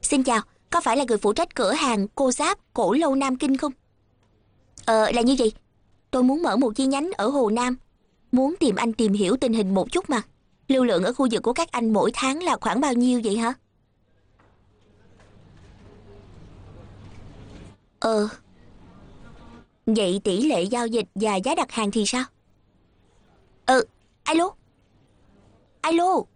Xin chào, có phải là người phụ trách cửa hàng cô Giáp Cổ Lâu Nam Kinh không? Là như vậy. Tôi muốn mở một chi nhánh ở Hồ Nam. Muốn tìm anh tìm hiểu tình hình một chút mà. Lưu lượng ở khu vực của các anh mỗi tháng là khoảng bao nhiêu vậy hả? Vậy tỷ lệ giao dịch và giá đặt hàng thì sao? Alo? Alo?